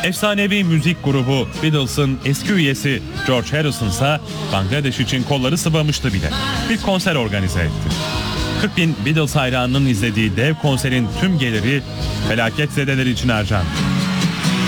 Efsanevi müzik grubu Beatles'ın eski üyesi George Harrison ise Bangladeş için kolları sıvamıştı bile. Bir konser organize etti. 40 bin Beatles hayranının izlediği dev konserin tüm geliri felaketzedeler için harcandı.